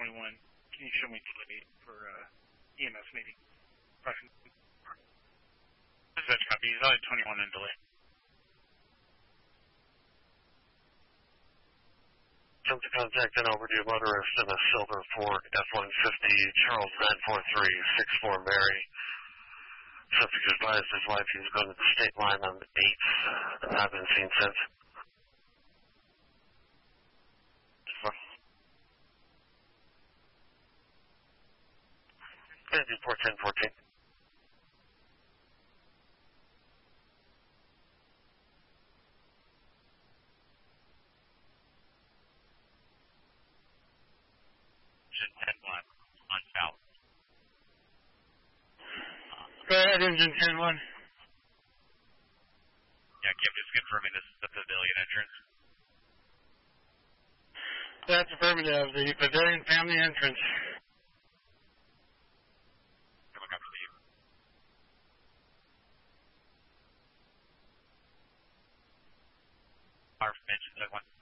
21. Can you show me delay for EMS meeting? This is copy. He's only 21 in delay. Attempt to contact an overdue motorist in a silver Ford F-150 Charles 94364 Mary. Subject advised his wife he was going to the state line on the 8th. Not been seen since. And do 41014. Engine 10-1 on south. Go ahead, engine 10-1. Yeah, Kim, just confirming this is the pavilion entrance. That's affirmative. The pavilion family entrance. Come on, Steve. Our engine 10-1.